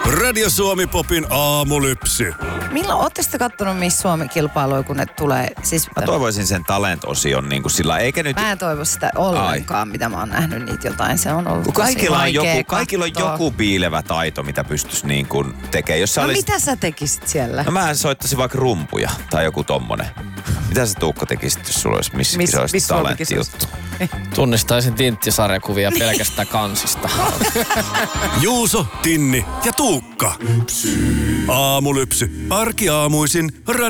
Radio Suomi Popin aamulypsy. Milloin ootte sitten kattonut Miss Suomi-kilpailuja, kun ne tulee? Siis, Mä toivoisin sen talent-osion niin kuin sillä, eikä nyt... Mä en toivo sitä ollenkaan, mitä mä oon nähnyt niitä jotain. Se on ollut Kaikilla on joku piilevä taito, mitä pystyisi niin kuin tekemään. Jos olisi... mitä sä tekisit siellä? No mä soittaisin vaikka rumpuja tai joku tommonen. Mitä sä Tuukka tekisit, jos sulla olisi missä talenttijuttu? Tunnistaisin Tintti-sarjakuvia pelkästään kansista. Juuso, Tinni ja Tuukka. Aamulypsy. Arkiaamuisin